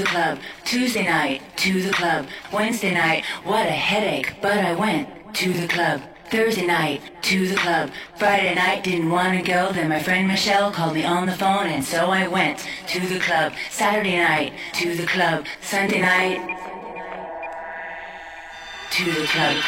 the club. Tuesday night, to the club. Wednesday night, what a headache, but I went to the club. Thursday night, to the club. Friday night, didn't want to go. Then my friend Michelle called me on the phone, and so I went to the club. Saturday night, to the club. Sunday night, to the club.